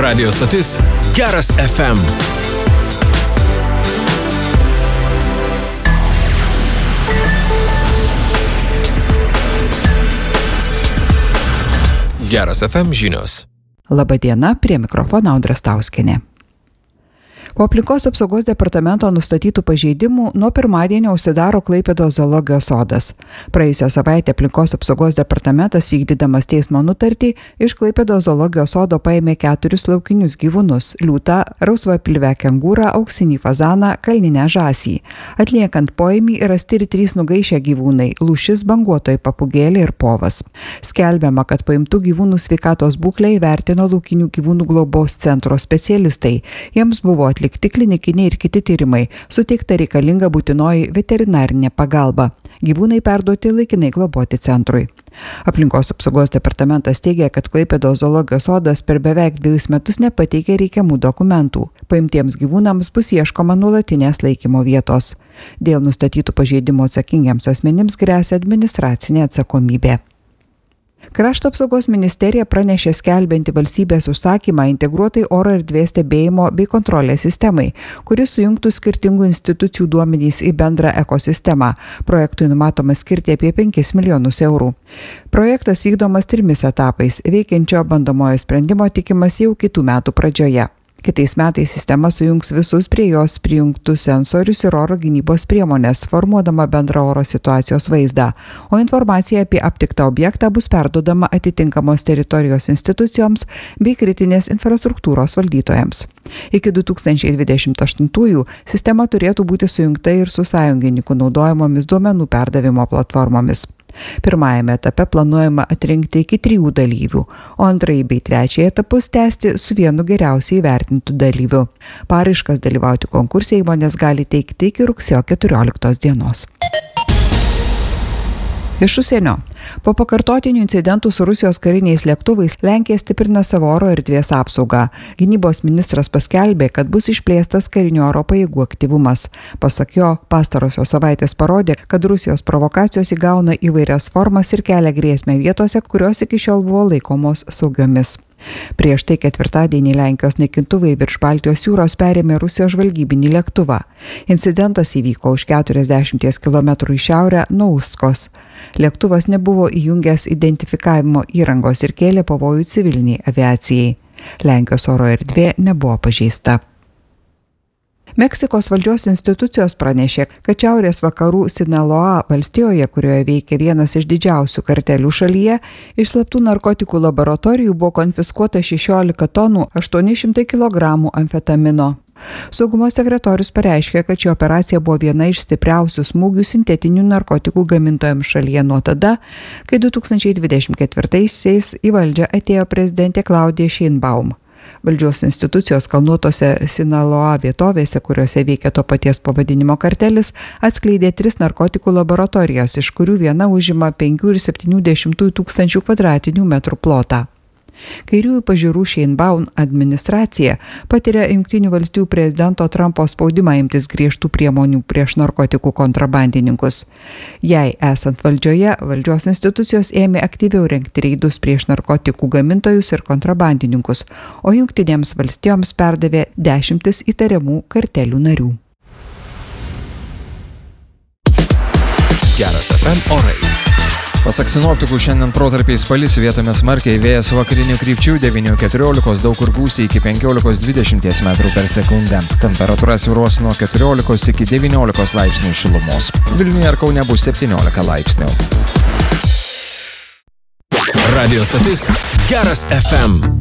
Radio stotis Geras FM. Geras FM žinios. Labadiena, prie mikrofono Audra Stauskienė. Po aplinkos apsaugos departamento nustatytų pažeidimų nuo pirmadienio užsidaro Klaipėdos zoologijos sodas. Praėjusią savaitę aplinkos apsaugos departamentas, vykdydamas teismo nutartį, iš Klaipėdos zoologijos sodo paėmė 4 laukinius gyvūnus – liūtą, rausvapilvę kengūrą, auksinį fazaną, kalninę žąsį. Atliekant poėmį rasti ir 3 nugaišę gyvūnai – lūšis, banguotoji papūgėlė ir povas. Skelbiama, kad paimtų gyvūnų sveikatos būklę įvertino laukinių gyvūnų globos centro specialistai. Jiems buvo atlikti klinikiniai ir kiti tyrimai, suteikta reikalinga būtinoji veterinarinė pagalba. Gyvūnai perduoti laikinai globoti centrui. Aplinkos apsaugos departamentas teigia, kad Klaipėdos zoologijos sodas per beveik 2 metus nepateikė reikiamų dokumentų. Paimtiems gyvūnams bus ieškoma nuolatinės laikymo vietos. Dėl nustatytų pažeidimų atsakingiems asmenims gresia administracinė atsakomybė. Krašto apsaugos ministerija pranešė skelbianti valstybės užsakymą integruotai oro erdvės stebėjimo bei kontrolės sistemai, kuris sujungtų skirtingų institucijų duomenys į bendrą ekosistemą. Projektui numatoma skirti apie 5 milijonus eurų. Projektas vykdomas 3 etapais. Veikiančio bandomojo sprendimo tikimas jau kitų metų pradžioje. Kitais metais sistema sujungs visus prie jos prijungtus sensorius ir oro gynybos priemonės, formuodama bendrą oro situacijos vaizdą, o informacija apie aptiktą objektą bus perduodama atitinkamos teritorijos institucijoms bei kritinės infrastruktūros valdytojams. Iki 2028-ųjų sistema turėtų būti sujungta ir su sąjungininkų naudojamomis duomenų perdavimo platformomis. Pirmajame etape planuojama atrinkti iki 3 dalyvių, o antrąjį bei trečiąjį etapus tęsti su vienu geriausiai įvertintų dalyviu. Paraiškas dalyvauti konkurse įmonės gali teikti iki rugsėjo 14 dienos. Iš užsienio. Po pakartotinių incidentų su Rusijos kariniais lėktuvais Lenkija stiprina savo oro erdvės apsaugą. Gynybos ministras paskelbė, kad bus išplėstas karinių oro pajėgų aktyvumas. Pasak jo, pastarosios savaitės parodė, kad Rusijos provokacijos įgauna įvairias formas ir kelia grėsmę vietose, kurios iki šiol buvo laikomos saugiomis. Prieš tai ketvirtadienį Lenkijos naikintuvai virš Baltijos jūros perėmė Rusijos žvalgybinį lėktuvą. Incidentas įvyko už 40 km į šiaurę nuo Ustkos. Lėktuvas nebuvo įjungęs identifikavimo įrangos ir kėlė pavojų civiliniai aviacijai. Lenkijos oro erdvė nebuvo pažeista. Meksikos valdžios institucijos pranešė, kad šiaurės vakarų Sinaloa valstijoje, kurioje veikia vienas iš didžiausių kartelių šalyje, iš slaptų narkotikų laboratorijų buvo konfiskuota 16 tonų 800 kg amfetamino. Saugumo sekretorius pareiškė, kad ši operacija buvo viena iš stipriausių smūgių sintetinių narkotikų gamintojams šalyje nuo tada, kai 2024-aisiais į valdžią atėjo prezidentė Claudia Sheinbaum. Valdžios institucijos kalnuotose Sinaloa vietovėse, kuriuose veikia to paties pavadinimo kartelis, atskleidė 3 narkotikų laboratorijas, iš kurių viena užima 5,7 tūkstančių kvadratinių metrų plotą. Kairiųjų pažiūrų Sheinbaum administracija patiria Jungtinių valstijų prezidento Trumpo spaudimą imtis griežtų priemonių prieš narkotikų kontrabandininkus. Jei esant valdžioje, valdžios institucijos ėmė aktyviau rengti reidus prieš narkotikų gamintojus ir kontrabandininkus, o Jungtinėms valstijoms perdavė 10 įtariamų kartelių narių. Geras FM orai. Pasak sinoptikų, šiandien protarpiais palis, vietomis smarkiai, vėjas vakarinių krypčių 9–14, daug kur gūsiai iki 15–20 metrų per sekundę. Temperatūra svyruos nuo 14 iki 19 laipsnių šilumos. Vilniuje ir Kaune bus 17 laipsnių. Radio stotis Geras FM.